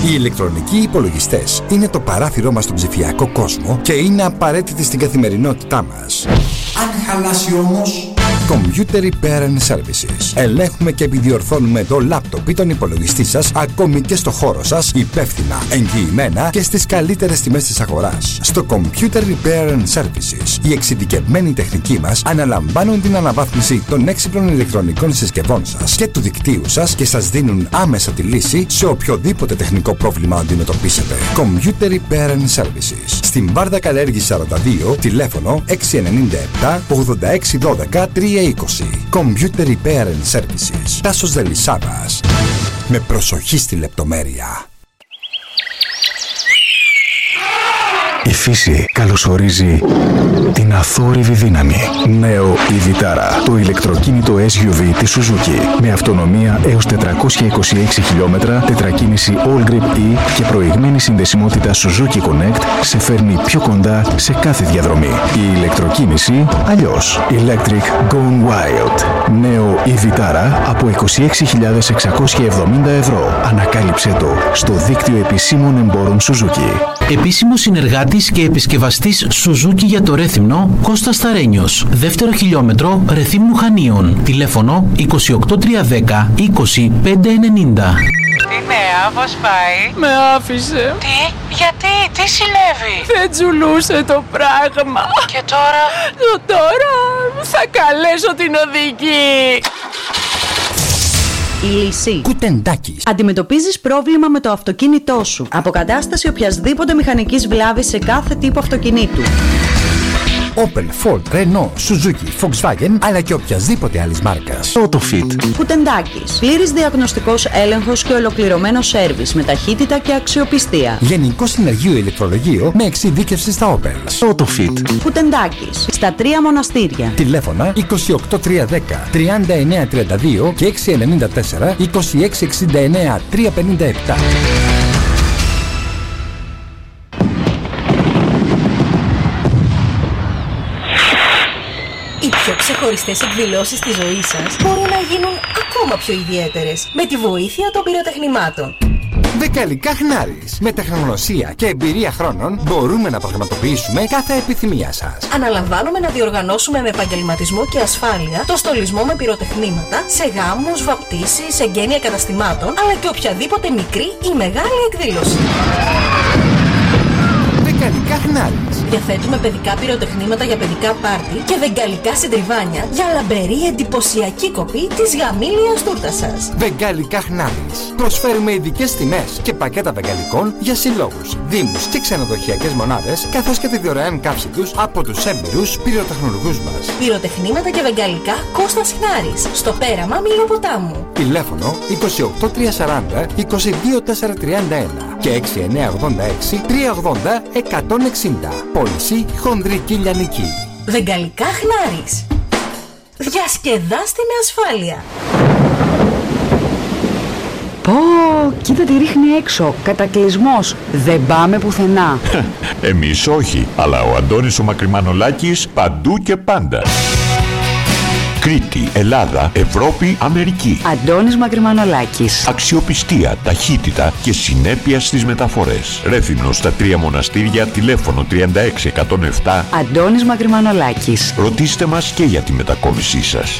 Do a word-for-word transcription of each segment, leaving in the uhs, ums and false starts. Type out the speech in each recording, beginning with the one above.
Οι ηλεκτρονικοί υπολογιστές είναι το παράθυρό μας στον ψηφιακό κόσμο και είναι απαραίτητοι στην καθημερινότητά μας. Αν χαλάσει όμως... Computer Repair and Services. Ελέγχουμε και επιδιορθώνουμε το λάπτοπ ή τον υπολογιστή σας, ακόμη και στο χώρο σας, υπεύθυνα, εγγυημένα και στις καλύτερες τιμές της αγοράς. Στο Computer Repair and Services, οι εξειδικευμένοι τεχνικοί μας αναλαμβάνουν την αναβάθμιση των έξυπνων ηλεκτρονικών συσκευών σας και του δικτύου σας και σας δίνουν άμεσα τη λύση σε οποιοδήποτε τεχνικό πρόβλημα αντιμετωπίσετε. Computer Repair and Services. Στην Βάρδα Καλέργης σαράντα δύο, τηλέφωνο έξι εννιά επτά ογδόντα έξι δώδεκα τρία είκοσι. Computer Repair and Services. Τάσος Δελισσάβας. Με προσοχή στη λεπτομέρεια. Η φύση καλωσορίζει την αθόρυβη δύναμη. Νέο η Vitara, το ηλεκτροκίνητο ες γιου βι της Suzuki. Με αυτονομία έως τετρακόσια είκοσι έξι χιλιόμετρα, τετρακίνηση All Grip E και προηγμένη συνδεσιμότητα Suzuki Connect σε φέρνει πιο κοντά σε κάθε διαδρομή. Η ηλεκτροκίνηση αλλιώς. Electric Gone Wild. Νέο η Vitara από είκοσι έξι χιλιάδες εξακόσια εβδομήντα ευρώ. Ανακάλυψε το στο δίκτυο επισήμων εμπόρων Suzuki. Επίσημο συνεργάτης και επισκευαστής Suzuki για το Ρέθυμνο, Κώστας Σταρένιος. Δεύτερο χιλιόμετρο Ρεθύμνου Χανίων. Τηλέφωνο είκοσι οκτώ τριακόσια δέκα είκοσι πέντε ενενήντα. Τι νέα, πώς πάει? Με άφησε. Τι, γιατί, τι συνέβη? Δεν τζουλούσε το πράγμα. Και τώρα? Το τώρα θα καλέσω την οδηγή. Η λύση. Κουτεντάκης. Αντιμετωπίζεις πρόβλημα με το αυτοκίνητό σου. Αποκατάσταση οποιασδήποτε μηχανικής βλάβης σε κάθε τύπο αυτοκινήτου. Opel, Ford, Renault, Suzuki, Volkswagen, αλλά και οποιασδήποτε άλλης μάρκας. Autofit. Κουτεντάκης. Πλήρης διαγνωστικός έλεγχος και ολοκληρωμένο σέρβις με ταχύτητα και αξιοπιστία. Γενικό συνεργείο ηλεκτρολογείο με εξειδίκευση στα Opel. Autofit. Κουτεντάκης. Στα τρία μοναστήρια. Τηλέφωνα είκοσι οκτώ τριακόσια δέκα τριάντα εννέα τριάντα δύο και έξι εννιά τέσσερα είκοσι έξι εξήντα εννέα τριακόσια πενήντα επτά. Οι πιο ξεχωριστές εκδηλώσεις της ζωής σας μπορούν να γίνουν ακόμα πιο ιδιαίτερες με τη βοήθεια των πυροτεχνημάτων. Βεγγαλικά Χνάρης. Με τεχνογνωσία και εμπειρία χρόνων μπορούμε να πραγματοποιήσουμε κάθε επιθυμία σας. Αναλαμβάνουμε να διοργανώσουμε με επαγγελματισμό και ασφάλεια το στολισμό με πυροτεχνήματα σε γάμους, βαπτίσεις, εγγένεια καταστημάτων, αλλά και οποιαδήποτε μικρή ή μεγάλη εκδήλωση. Βεγγαλικά Χνάρης. Διαθέτουμε παιδικά πυροτεχνήματα για παιδικά πάρτι και βεγγαλικά συντριβάνια για λαμπερή εντυπωσιακή κοπή της γαμήλιας τούρτας σας. Βεγγαλικά Χνάρης. Προσφέρουμε ειδικές τιμές και πακέτα βεγγαλικών για συλλόγους, δήμους και ξενοδοχειακές μονάδες, καθώς και τη δωρεάν καύση τους από τους έμπειρους πυροτεχνουργούς μας. Πυροτεχνήματα και βεγγαλικά Κώστας Χνάρης, στο πέραμα Μιλοποτάμου. Τηλέφωνο είκοσι οκτώ τριακόσια σαράντα είκοσι δύο τετρακόσια τριάντα ένα και έξι εννιά ογδόντα έξι τριακόσια ογδόντα εκατόν εξήντα. Πώληση χονδρική λιανική. Βεγγαλικά Χνάρης. Διασκεδάστε με ασφάλεια. Πω, κοίτα τι ρίχνει έξω. Κατακλυσμός. Δεν πάμε πουθενά. Εμείς όχι, αλλά ο Αντώνης ο Μακρυμανολάκης παντού και πάντα. Κρήτη, Ελλάδα, Ευρώπη, Αμερική. Αντώνης Μακρυμανολάκης. Αξιοπιστία, ταχύτητα και συνέπεια στις μεταφορές. Ρέθυμνο στα τρία μοναστήρια, τηλέφωνο τριάντα έξι εκατόν επτά. Αντώνης Μακρυμανολάκης. Ρωτήστε μας και για τη μετακόμισή σας.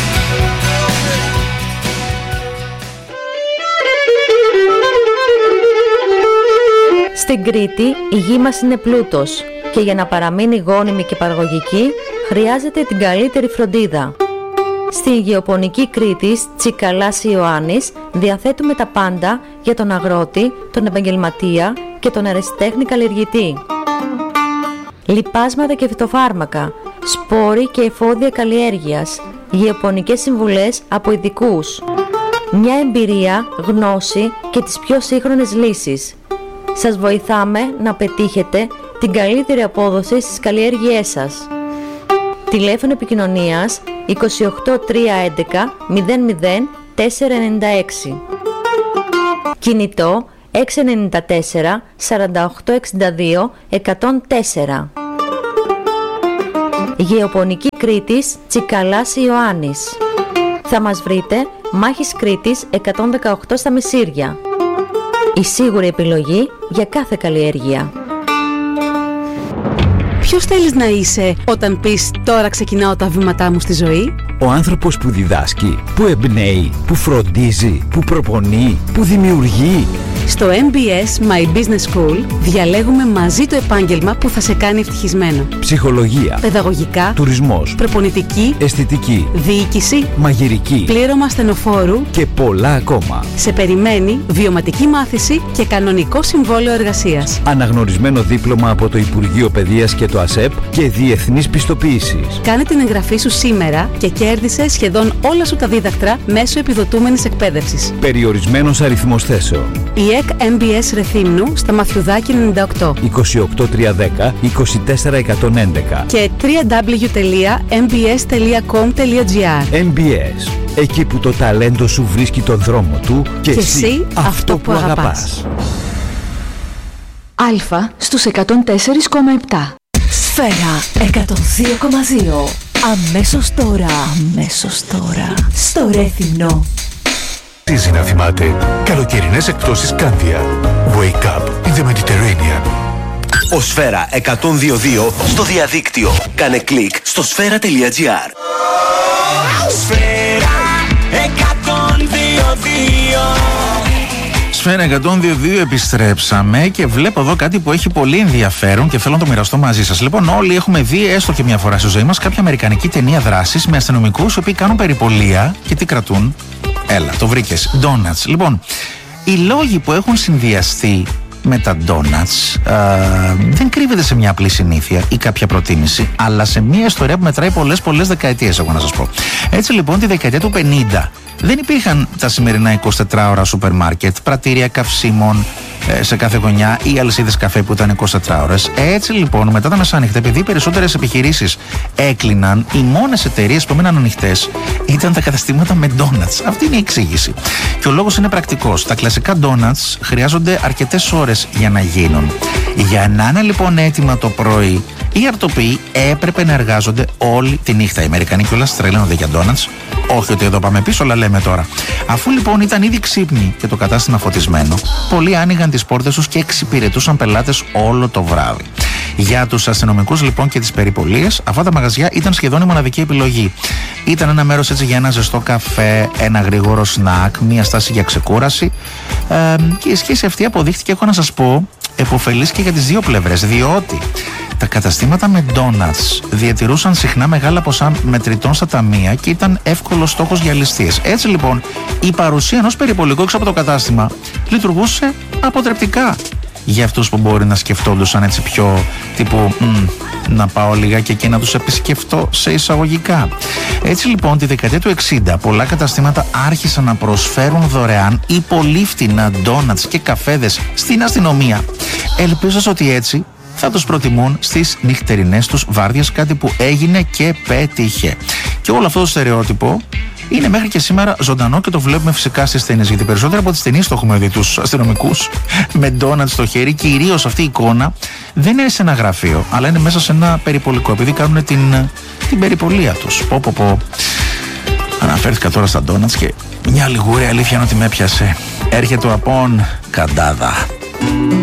Στην Κρήτη η γη μας είναι πλούτος και για να παραμείνει γόνιμη και παραγωγική χρειάζεται την καλύτερη φροντίδα. Στη γεωπονική Κρήτης Τσικαλάς Ιωάννης διαθέτουμε τα πάντα για τον αγρότη, τον επαγγελματία και τον ερασιτέχνη καλλιεργητή. Λιπάσματα και φυτοφάρμακα, σπόροι και εφόδια καλλιέργειας, γεωπονικές συμβουλές από ειδικούς. Μια εμπειρία, γνώση και τις πιο σύγχρονες λύσεις. Σας βοηθάμε να πετύχετε την καλύτερη απόδοση στις καλλιέργειές σας. Τηλέφωνο επικοινωνίας είκοσι οκτώ τριακόσια έντεκα μηδέν μηδέν τετρακόσια ενενήντα έξι. Κινητό έξι εννιά τέσσερα σαράντα οκτώ εξήντα δύο εκατόν τέσσερα. Γεωπονική Κρήτης Τσικαλάς Ιωάννης. Θα μας βρείτε Μάχης Κρήτης εκατόν δεκαοκτώ στα Μεσήρια. Η σίγουρη επιλογή για κάθε καλλιέργεια. Ποιος θέλεις να είσαι όταν πεις «Τώρα ξεκινάω τα βήματά μου στη ζωή»? Ο άνθρωπος που διδάσκει, που εμπνέει, που φροντίζει, που προπονεί, που δημιουργεί. Στο εμ μπι ες My Business School διαλέγουμε μαζί το επάγγελμα που θα σε κάνει ευτυχισμένο. Ψυχολογία, παιδαγωγικά, τουρισμός, προπονητική, αισθητική, διοίκηση, μαγειρική, πλήρωμα ασθενοφόρου και πολλά ακόμα. Σε περιμένει βιωματική μάθηση και κανονικό συμβόλαιο εργασίας. Αναγνωρισμένο δίπλωμα από το Υπουργείο Παιδείας και το ΑΣΕΠ και διεθνής πιστοποίησης. Κάνε την εγγραφή σου σήμερα και κέρδισε σχεδόν όλα σου τα δίδακτρα μέσω επιδοτούμενης εκπαίδευσης. Περιορισμένος αριθμός θέσεων. Η ΕΚ εμ μπι ες Ρεθύμνου στα Μαθιουδάκη ενενήντα οκτώ είκοσι οκτώ τριακόσια δέκα είκοσι τέσσερα εκατόν έντεκα και double-u double-u double-u τελεία εμ μπι ες τελεία κομ τελεία τζι άρ. εμ μπι ες, εκεί που το ταλέντο σου βρίσκει τον δρόμο του και, και εσύ, εσύ αυτό που αγαπάς. αγαπάς. Αλφα στους εκατόν τέσσερα κόμμα επτά. Σφαίρα εκατόν δύο κόμμα δύο. Αμέσως τώρα. Αμέσως τώρα. Στο Ρέθυμνο. Τίζει να θυμάται καλοκαιρινές εκπτώσεις Κάνδια. Wake up in the Mediterranean. Ο Σφαίρα εκατόν δύο κόμμα δύο στο διαδίκτυο. Κάνε κλικ στο σφαίρα τελεία τζι άρ. Σφαίρα εκατόν δύο κόμμα δύο. Σφαίρα εκατόν δύο κόμμα δύο επιστρέψαμε και βλέπω εδώ κάτι που έχει πολύ ενδιαφέρον και θέλω να το μοιραστώ μαζί σας. Λοιπόν, όλοι έχουμε δει έστω και μια φορά στη ζωή μας κάποια αμερικανική ταινία δράσης με αστυνομικούς οι οποίοι κάνουν περιπολία και τι κρατούν? Έλα, το βρήκες. Donuts. Λοιπόν, οι λόγοι που έχουν συνδυαστεί με τα donuts α, δεν κρύβεται σε μια απλή συνήθεια ή κάποια προτίμηση, αλλά σε μια ιστορία που μετράει πολλές πολλές δεκαετίες, εγώ να σας πω. Έτσι λοιπόν, τη δεκαετία του πενήντα δεν υπήρχαν τα σημερινά εικοσιτετράωρα σούπερ μάρκετ, πρατήρια καυσίμων ε, σε κάθε γωνιά ή αλυσίδες καφέ που ήταν εικοσιτετράωρες. Έτσι λοιπόν, μετά τα μεσάνυχτα, επειδή οι περισσότερες επιχειρήσεις έκλειναν, οι μόνες εταιρείες που έμειναν ανοιχτές ήταν τα καταστήματα με donuts. Αυτή είναι η εξήγηση. Και ο λόγος είναι πρακτικός. Τα κλασικά donuts χρειάζονται αρκετές ώρες για να γίνουν. Για να είναι λοιπόν έτοιμα το πρωί, οι αρτοποιοί έπρεπε να εργάζονται όλη τη νύχτα. Οι Αμερικανοί κιόλας τρελαίνονται για donuts. Όχι ότι εδώ πάμε πίσω, αλλά λέμε τώρα. Αφού λοιπόν ήταν ήδη ξύπνοι και το κατάστημα φωτισμένο, πολλοί άνοιγαν τις πόρτες τους και εξυπηρετούσαν πελάτες όλο το βράδυ. Για τους αστυνομικούς λοιπόν και τις περιπολίες, αυτά τα μαγαζιά ήταν σχεδόν η μοναδική επιλογή. Ήταν ένα μέρος έτσι για ένα ζεστό καφέ, ένα γρήγορο σνακ, μια στάση για ξεκούραση. Ε, και η σχέση αυτή αποδείχτηκε, έχω να σας πω, επωφελής και για τις δύο πλευρές, διότι τα καταστήματα με donuts διατηρούσαν συχνά μεγάλα ποσά μετρητών στα ταμεία και ήταν εύκολος στόχος για ληστείες. Έτσι λοιπόν, η παρουσία ενός περιπολικού έξω από το κατάστημα λειτουργούσε αποτρεπτικά για αυτούς που μπορεί να σκεφτόντουσαν έτσι πιο τύπου να πάω λιγάκι και να τους επισκεφτώ σε εισαγωγικά. Έτσι λοιπόν, τη δεκαετία του εξήντα πολλά καταστήματα άρχισαν να προσφέρουν δωρεάν ή πολύ φτηνά donuts και καφέδες στην αστυνομία, ελπίζοντας ότι έτσι θα τους προτιμούν στις νυχτερινές τους βάρδιες, κάτι που έγινε και πέτυχε. Και όλο αυτό το στερεότυπο είναι μέχρι και σήμερα ζωντανό και το βλέπουμε φυσικά στις ταινίες. Γιατί περισσότερο από τις ταινίες το έχουμε δει τους αστυνομικούς με ντόνατ στο χέρι. Κυρίως αυτή η εικόνα δεν είναι σε ένα γραφείο, αλλά είναι μέσα σε ένα περιπολικό, επειδή κάνουν την, την περιπολία τους. Πω πω πω. Αναφέρθηκα τώρα στα ντόνατς και μια λιγούρια αλήθεια είναι ότι με έπιασε. Έρχεται ο Απόν Καντάδα.